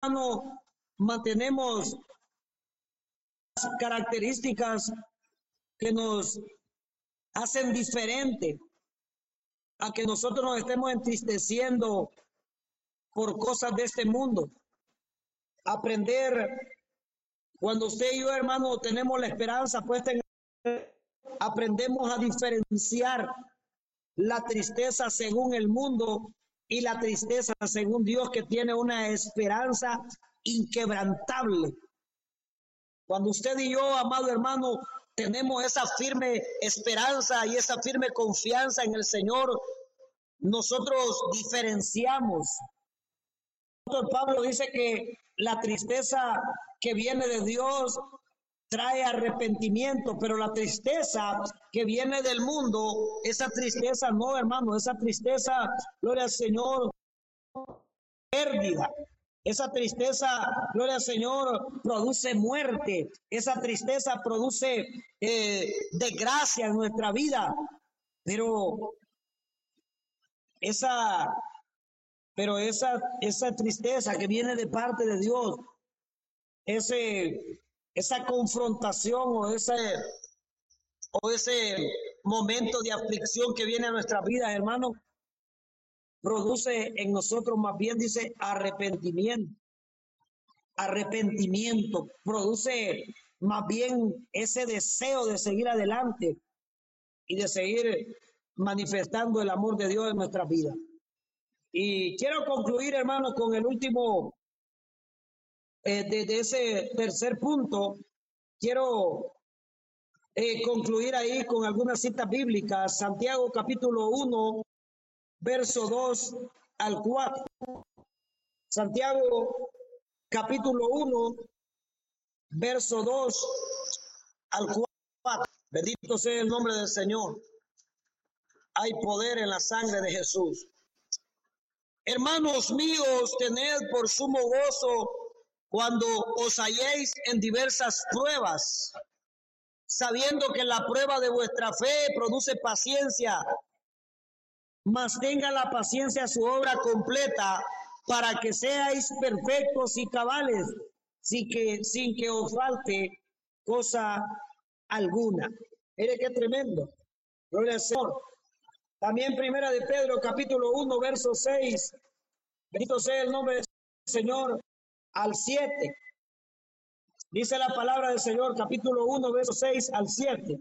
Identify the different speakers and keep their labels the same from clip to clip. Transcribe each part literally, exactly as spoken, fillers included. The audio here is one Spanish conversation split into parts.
Speaker 1: hermano, mantenemos características que nos hacen diferente a que nosotros nos estemos entristeciendo por cosas de este mundo. Aprender, cuando usted y yo, hermano, tenemos la esperanza puesta en él, aprendemos a diferenciar la tristeza según el mundo y la tristeza según Dios, que tiene una esperanza inquebrantable. Cuando usted y yo, amado hermano, tenemos esa firme esperanza y esa firme confianza en el Señor, nosotros diferenciamos. Pablo dice que la tristeza que viene de Dios trae arrepentimiento, pero la tristeza que viene del mundo, esa tristeza no, hermano, esa tristeza, gloria al Señor, pérdida. Esa tristeza, gloria al Señor, produce muerte. Esa tristeza produce eh, desgracia en nuestra vida. Pero esa, pero esa, esa tristeza que viene de parte de Dios, ese, esa confrontación o ese, o ese momento de aflicción que viene a nuestra vida, hermano, produce en nosotros más bien, dice, arrepentimiento. Arrepentimiento produce más bien ese deseo de seguir adelante y de seguir manifestando el amor de Dios en nuestra vida. Y quiero concluir, hermano, con el último eh, de, de ese tercer punto. Quiero eh, concluir ahí con algunas citas bíblicas. Santiago capítulo uno, verso dos al cuatro. Santiago capítulo uno, verso dos al cuatro. Bendito sea el nombre del Señor. Hay poder en la sangre de Jesús. Hermanos míos, tened por sumo gozo cuando os halléis en diversas pruebas, sabiendo que la prueba de vuestra fe produce paciencia, mas tenga la paciencia su obra completa, para que seáis perfectos y cabales, sin que, sin que os falte cosa alguna. Mire qué tremendo. Gloria al Señor. También primera de Pedro, capítulo uno, verso seis. Bendito sea el nombre del Señor, al siete. Dice la palabra del Señor, capítulo uno, verso seis al siete.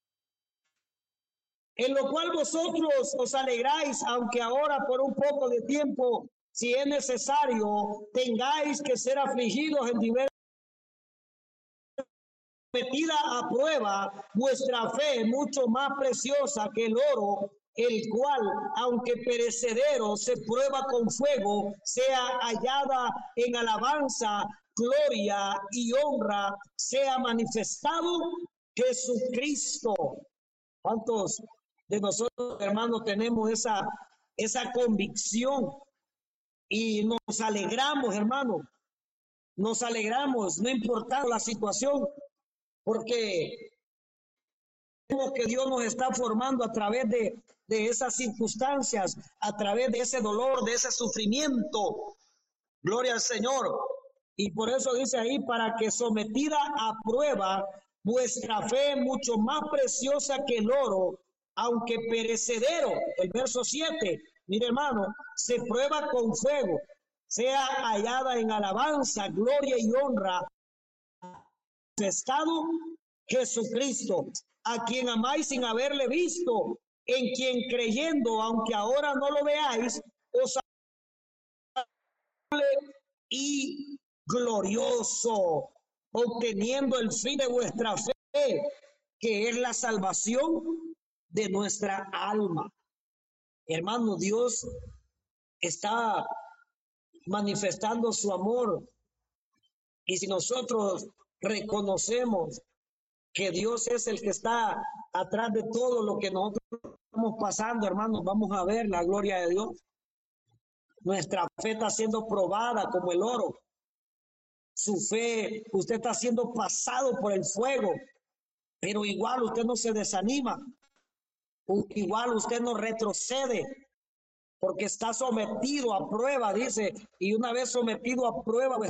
Speaker 1: En lo cual vosotros os alegráis, aunque ahora por un poco de tiempo, si es necesario, tengáis que ser afligidos en diversas, metida a prueba vuestra fe, mucho más preciosa que el oro, el cual, aunque perecedero, se prueba con fuego, sea hallada en alabanza, gloria y honra, sea manifestado Jesucristo. ¿Cuántos de nosotros, hermanos, tenemos esa, esa convicción? Y nos alegramos, hermano, nos alegramos, no importa la situación, porque vemos que Dios nos está formando a través de, de esas circunstancias, a través de ese dolor, de ese sufrimiento. Gloria al Señor. Y por eso dice ahí, para que sometida a prueba vuestra fe, mucho más preciosa que el oro, aunque perecedero, el verso siete, mire hermano, se prueba con fuego, sea hallada en alabanza, gloria y honra, manifestado Jesucristo, a quien amáis sin haberle visto, en quien creyendo, aunque ahora no lo veáis, os hable y glorioso, obteniendo el fin de vuestra fe, que es la salvación de nuestra alma. Hermano, Dios está manifestando su amor, y si nosotros reconocemos que Dios es el que está atrás de todo lo que nosotros estamos pasando, hermanos, vamos a ver la gloria de Dios. Nuestra fe está siendo probada como el oro. Su fe, usted está siendo pasado por el fuego, pero igual usted no se desanima. Igual usted no retrocede, porque está sometido a prueba, dice, y una vez sometido a prueba,